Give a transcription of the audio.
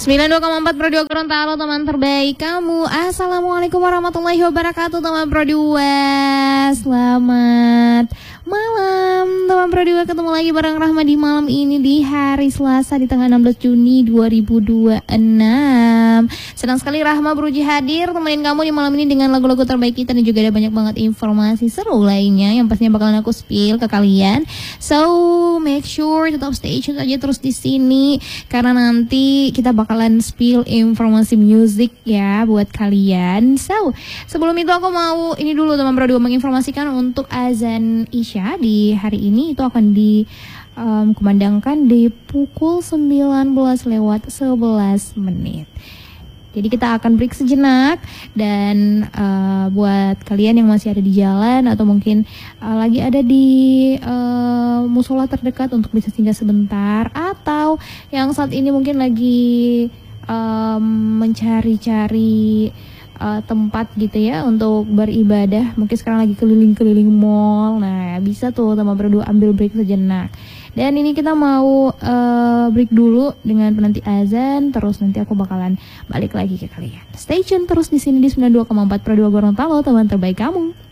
92,4 Pro 2 Gorontalo, teman terbaik kamu. Assalamualaikum warahmatullahi wabarakatuh, teman Pro 2. Selamat malam, teman Pro 2. Ketemu lagi bareng Rahma di malam ini di hari Selasa di tanggal 16 Juni 2026. Senang sekali Rahma beruji hadir temenin kamu di malam ini dengan lagu-lagu terbaik kita, dan juga ada banyak banget informasi seru lainnya yang pastinya bakalan aku spill ke kalian. So make sure tetap stay tune aja terus di sini, karena nanti kita bakalan spill informasi musik ya buat kalian. So sebelum itu aku mau ini dulu teman Pro 2 menginformasikan untuk azan Isya di hari ini itu akan dikumandangkan di pukul 19:11 menit. Jadi kita akan break sejenak, dan buat kalian yang masih ada di jalan atau mungkin lagi ada di musola terdekat untuk bisa singgah sebentar, atau yang saat ini mungkin lagi mencari-cari tempat gitu ya untuk beribadah, mungkin sekarang lagi keliling-keliling mall. Nah bisa tuh teman berdua ambil break sejenak. Dan ini kita mau break dulu dengan penanti azan, terus nanti aku bakalan balik lagi ke kalian. Stay tune terus di sini di 92,4 Pro 2 Gorontalo, teman terbaik kamu.